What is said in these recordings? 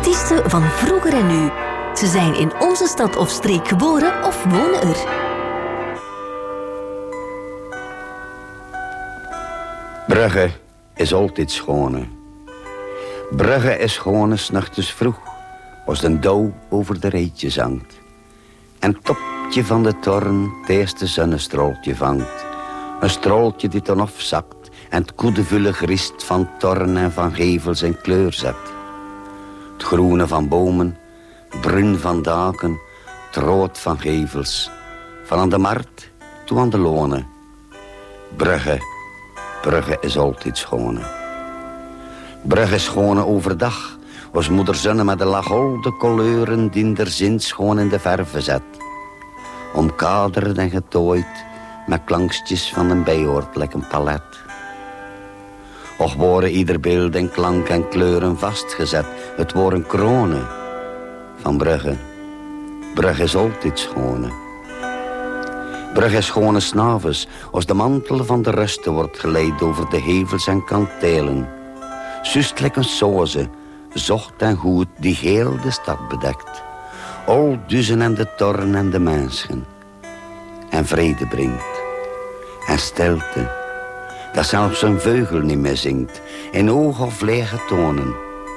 artiesten van vroeger en nu. Ze zijn in onze stad of streek geboren of wonen er. Brugge is altijd schone. Brugge is schone 's nachts vroeg, als de dauw over de reetjes hangt. En het topje van de toren het eerste zonnestraaltje vangt. Een straaltje die dan afzakt en het koedevulle grist van toren en van gevels in kleur zet. Het groene van bomen, het bruin van daken, het rood van gevels. Van aan de markt toe aan de lonen. Brugge is altijd schone. Brugge is schone overdag, als moeder zonne met de lachholde kleuren die der zin schoon in de verve zet. Omkaderd en getooid met klankstjes van een bijoortelijk een palet. Och worden ieder beeld en klank en kleuren vastgezet, het worden kronen van Brugge. Brugge is altijd schone. Brugge is schone 's avonds, als de mantel van de rusten wordt geleid over de hevels en kantelen. Zustelijk een soze, zocht en goed die heel de stad bedekt. Al duizen en de toren en de mensen. En vrede brengt. En stilte, dat zelfs een vogel niet meer zingt, in oog of lege tonen.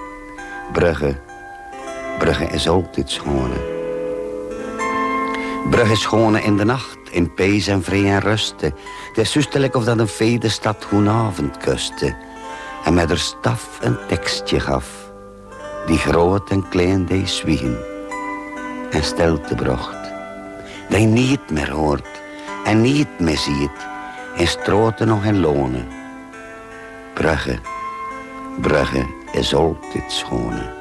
Brugge is altijd schone. Brugge is schone in de nacht, in pees en vrede en rusten. Het is zustelijk of dat een vee de stad goedenavond kuste. En met haar staf een tekstje gaf, die groot en klein deed zwiegen. En stilte bracht, dat je niet meer hoort en niet meer ziet, in stroten nog in lonen. Brugge is altijd schone.